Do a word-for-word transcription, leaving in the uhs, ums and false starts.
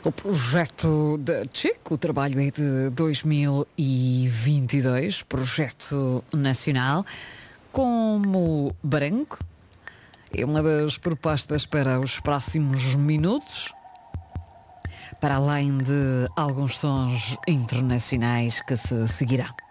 O projeto da Chico, o trabalho é de dois mil e vinte e dois, projeto nacional, como branco. É uma das propostas para os próximos minutos, para além de alguns sons internacionais que se seguirão.